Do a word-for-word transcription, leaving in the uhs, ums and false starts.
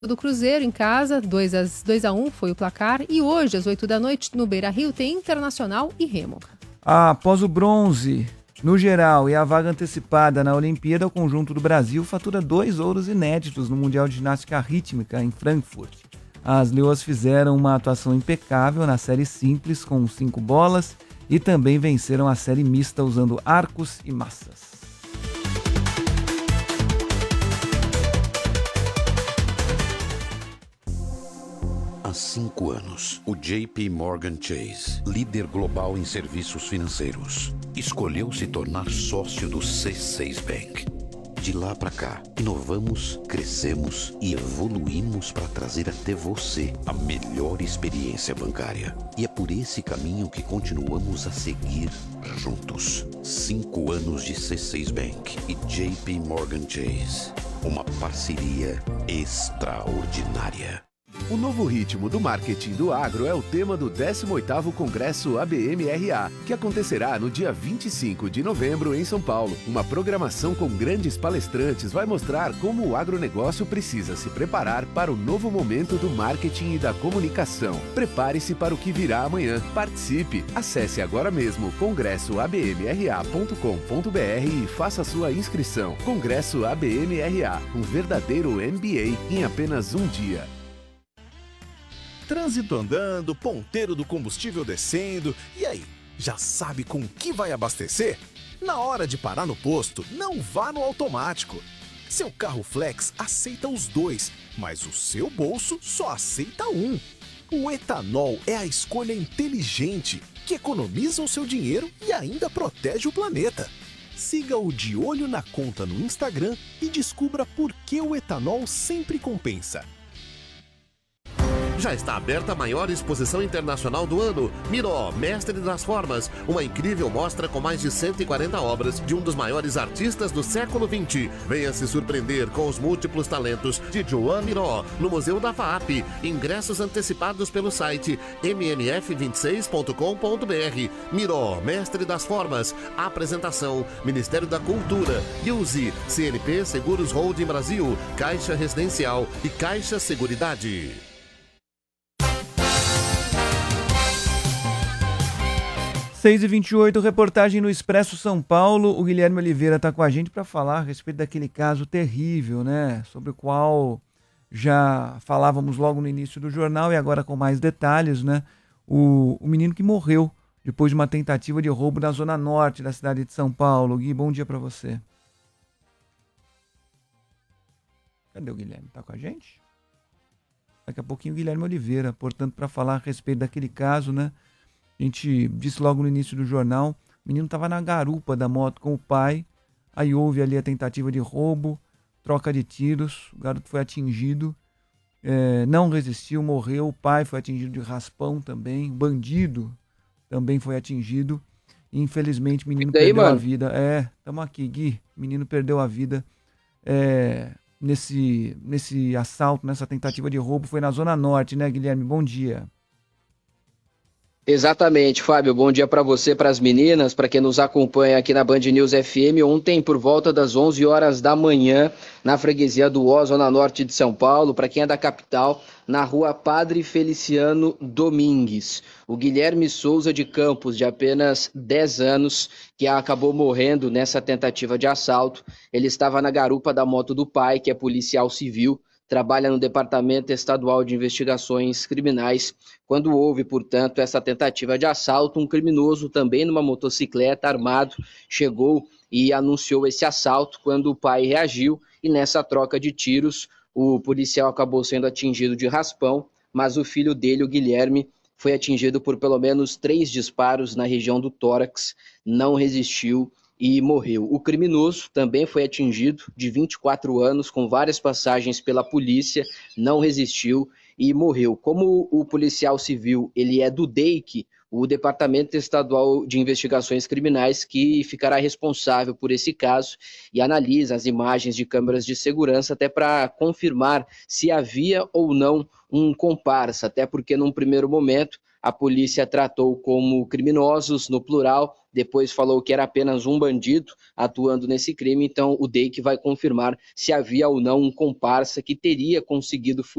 do Cruzeiro em casa, dois a um foi o placar. E hoje, às oito da noite, no Beira-Rio, tem Internacional e Remo. Após o bronze no geral e a vaga antecipada na Olimpíada, o conjunto do Brasil fatura dois ouros inéditos no Mundial de Ginástica Rítmica em Frankfurt. As leoas fizeram uma atuação impecável na série simples com cinco bolas e também venceram a série mista usando arcos e massas. Há cinco anos, o J P Morgan Chase, líder global em serviços financeiros, escolheu se tornar sócio do C seis Bank. De lá para cá, inovamos, crescemos e evoluímos para trazer até você a melhor experiência bancária. E é por esse caminho que continuamos a seguir juntos. Cinco anos de C seis Bank e J P Morgan Chase. Uma parceria extraordinária. O novo ritmo do marketing do agro é o tema do décimo oitavo Congresso A B M R A, que acontecerá no dia vinte e cinco de novembro em São Paulo. Uma programação com grandes palestrantes vai mostrar como o agronegócio precisa se preparar para o novo momento do marketing e da comunicação. Prepare-se para o que virá amanhã. Participe! Acesse agora mesmo congresso a b m r a ponto com ponto b r e faça sua inscrição. Congresso A B M R A, um verdadeiro M B A em apenas um dia. Trânsito andando, ponteiro do combustível descendo, e aí, já sabe com que vai abastecer? Na hora de parar no posto, não vá no automático. Seu carro flex aceita os dois, mas o seu bolso só aceita um. O etanol é a escolha inteligente, que economiza o seu dinheiro e ainda protege o planeta. Siga o De Olho na Conta no Instagram e descubra por que o etanol sempre compensa. Já está aberta a maior exposição internacional do ano, Miró, Mestre das Formas, uma incrível mostra com mais de cento e quarenta obras de um dos maiores artistas do século vinte. Venha se surpreender com os múltiplos talentos de Joan Miró, no Museu da FAAP. Ingressos antecipados pelo site m n f vinte e seis ponto com ponto b r. Miró, Mestre das Formas. Apresentação, Ministério da Cultura, Use, C N P Seguros Holding Brasil, Caixa Residencial e Caixa Seguridade. seis e vinte e oito, reportagem no Expresso São Paulo. O Guilherme Oliveira está com a gente para falar a respeito daquele caso terrível, né? Sobre o qual já falávamos logo no início do jornal e agora com mais detalhes, né? O, o menino que morreu depois de uma tentativa de roubo na zona norte da cidade de São Paulo. Gui, bom dia para você. Cadê o Guilherme? Está com a gente? Daqui a pouquinho o Guilherme Oliveira, portanto, para falar a respeito daquele caso, né? A gente disse logo no início do jornal, o menino estava na garupa da moto com o pai, aí houve ali a tentativa de roubo, troca de tiros, o garoto foi atingido, é, não resistiu, morreu, o pai foi atingido de raspão também, o bandido também foi atingido, e infelizmente o menino daí, perdeu mano? a vida. É, estamos aqui, Gui, o menino perdeu a vida é, nesse, nesse assalto, nessa tentativa de roubo, foi na Zona Norte, né, Guilherme? Bom dia. Exatamente, Fábio. Bom dia para você, para as meninas, para quem nos acompanha aqui na Band News F M. Ontem, por volta das onze horas da manhã, na freguesia do Ó, Zona Norte de São Paulo, para quem é da capital, na rua Padre Feliciano Domingues. O Guilherme Souza de Campos, de apenas dez anos, que acabou morrendo nessa tentativa de assalto. Ele estava na garupa da moto do pai, que é policial civil, trabalha no Departamento Estadual de Investigações Criminais, quando houve, portanto, essa tentativa de assalto. Um criminoso, também numa motocicleta, armado, chegou e anunciou esse assalto quando o pai reagiu, e nessa troca de tiros, o policial acabou sendo atingido de raspão, mas o filho dele, o Guilherme, foi atingido por pelo menos três disparos na região do tórax, não resistiu e morreu. O criminoso também foi atingido, de vinte e quatro anos, com várias passagens pela polícia, não resistiu e morreu. Como o policial civil ele é do D E I C, o Departamento Estadual de Investigações Criminais, que ficará responsável por esse caso e analisa as imagens de câmeras de segurança até para confirmar se havia ou não um comparsa, até porque num primeiro momento a polícia tratou como criminosos, no plural, depois falou que era apenas um bandido atuando nesse crime, então o D E I C vai confirmar se havia ou não um comparsa que teria conseguido fugir